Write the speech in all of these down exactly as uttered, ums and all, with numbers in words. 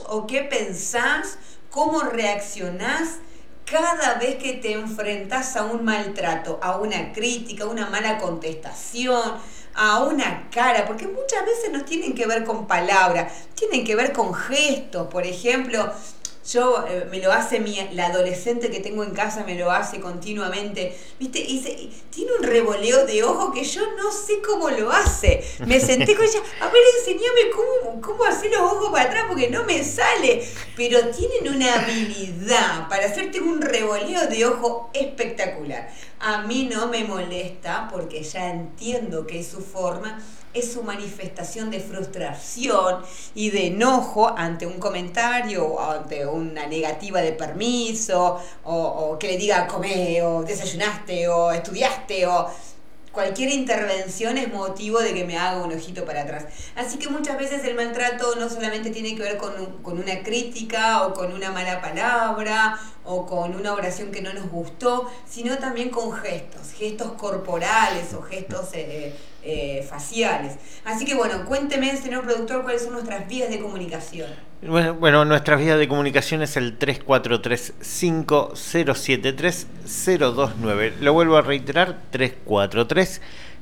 o qué pensás, cómo reaccionás cada vez que te enfrentás a un maltrato, a una crítica, a una mala contestación, a una cara, porque muchas veces no tienen que ver con palabras, tienen que ver con gestos. Por ejemplo, yo eh, me lo hace mi, la adolescente que tengo en casa, me lo hace continuamente, ¿viste? Y se, tiene un revoleo de ojo que yo no sé cómo lo hace. Me senté con ella, a ver, enseñame cómo, cómo hacer los ojos para atrás, porque no me sale. Pero tienen una habilidad para hacerte un revoleo de ojo espectacular. A mí no me molesta, porque ya entiendo que es su forma, es su manifestación de frustración y de enojo ante un comentario o ante una negativa de permiso, o, o que le diga comé, o desayunaste, o estudiaste, o cualquier intervención es motivo de que me haga un ojito para atrás. Así que muchas veces el maltrato no solamente tiene que ver con, un, con una crítica o con una mala palabra o con una oración que no nos gustó, sino también con gestos, gestos corporales o gestos eh, eh, faciales. Así que bueno, cuénteme, señor productor, cuáles son nuestras vías de comunicación. Bueno, bueno, nuestras vías de comunicación es el tres cuatro tres, cinco cero siete tres, cero dos nueve. Lo vuelvo a reiterar, tres cuatro tres,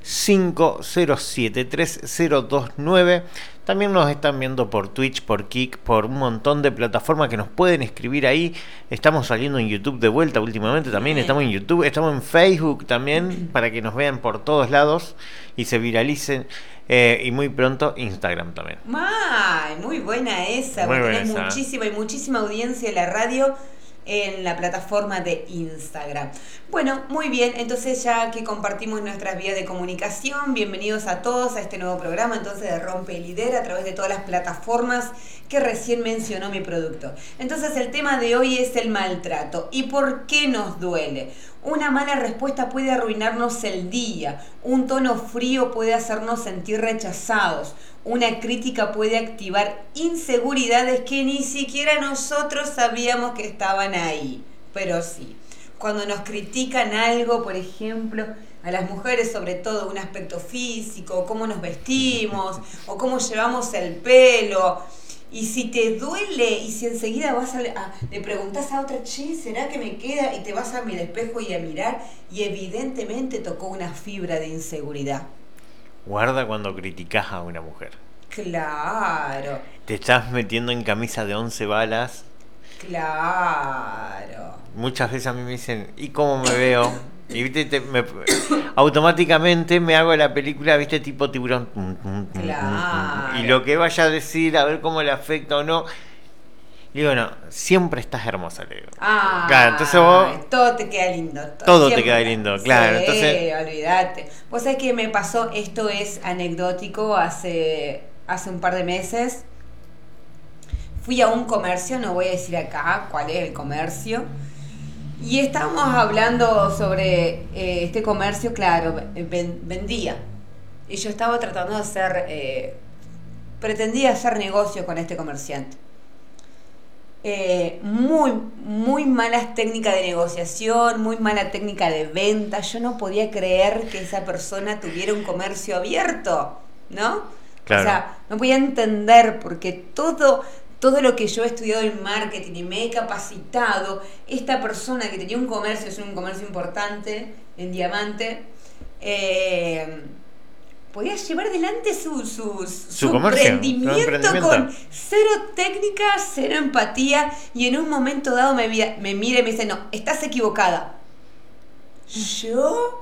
cinco cero siete tres, cero dos nueve. También nos están viendo por Twitch, por Kik, por un montón de plataformas que nos pueden escribir ahí. Estamos saliendo en YouTube de vuelta últimamente también. Estamos en YouTube, estamos en Facebook también, para que nos vean por todos lados y se viralicen. Eh, y muy pronto Instagram también. ¡Ay! Muy buena esa. Muy buena tenés esa. muchísima y muchísima audiencia en la radio, en la plataforma de Instagram. Bueno, muy bien, entonces ya que compartimos nuestras vías de comunicación, bienvenidos a todos a este nuevo programa entonces de Rompe y Lidera a través de todas las plataformas que recién mencionó mi producto. Entonces el tema de hoy es el maltrato. ¿Y por qué nos duele? Una mala respuesta puede arruinarnos el día, un tono frío puede hacernos sentir rechazados, una crítica puede activar inseguridades que ni siquiera nosotros sabíamos que estaban ahí, pero sí. Cuando nos critican algo, por ejemplo, a las mujeres sobre todo un aspecto físico, cómo nos vestimos, o cómo llevamos el pelo, y si te duele, y si enseguida vas a, a, le preguntás a otra, che, ¿será que me queda? Y te vas a mi espejo y a mirar, y evidentemente tocó una fibra de inseguridad. Guarda cuando criticás a una mujer. Claro. Te estás metiendo en camisa de once balas. Claro. Muchas veces a mí me dicen, ¿y cómo me veo? Y viste, te, me, automáticamente me hago la película, viste, tipo tiburón. Claro. Y lo que vaya a decir, a ver cómo le afecta o no. Y digo, no, siempre estás hermosa, le digo. Ah, claro, entonces vos, todo te queda lindo. Todo, todo te queda lindo, claro. Sí, entonces, olvídate. Vos sabés que me pasó, esto es anecdótico, hace, hace un par de meses. Fui a un comercio, no voy a decir acá cuál es el comercio. Y estábamos hablando sobre eh, este comercio, claro, ven, vendía. Y yo estaba tratando de hacer, eh, pretendía hacer negocio con este comerciante. Eh, muy, muy malas técnicas de negociación, muy mala técnica de venta. Yo no podía creer que esa persona tuviera un comercio abierto, ¿no? Claro. O sea, no podía entender porque todo... Todo lo que yo he estudiado en marketing y me he capacitado, esta persona que tenía un comercio, es un comercio importante, en Diamante, eh, podía llevar adelante su, su, su, su comercio, emprendimiento, su emprendimiento con cero técnica, cero empatía, y en un momento dado me, me mira y me dice, no, estás equivocada. ¿Yo?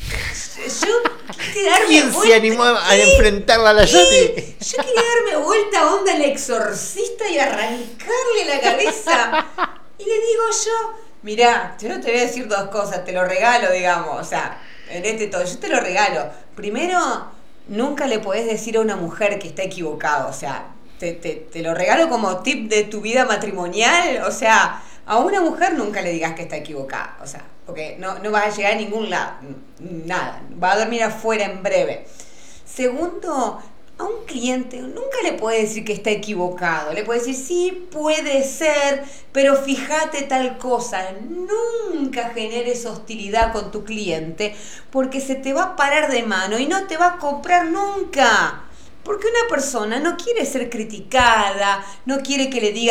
Yo quería darme ¿Quién vuelta? se animó a ¿Qué? enfrentarla a la Yati? Yo quería darme vuelta onda el exorcista y arrancarle la cabeza. Y le digo yo, mirá, yo te voy a decir dos cosas, te lo regalo, digamos, o sea, en este todo, yo te lo regalo. Primero, nunca le podés decir a una mujer que está equivocada, o sea, te, te, te lo regalo como tip de tu vida matrimonial, o sea, a una mujer nunca le digas que está equivocada, o sea, porque no, no vas a llegar a ningún lado, nada, va a dormir afuera en breve. Segundo, a un cliente nunca le puede decir que está equivocado, le puede decir, sí, puede ser, pero fíjate tal cosa. Nunca generes hostilidad con tu cliente, porque se te va a parar de mano y no te va a comprar nunca. Porque una persona no quiere ser criticada, no quiere que le diga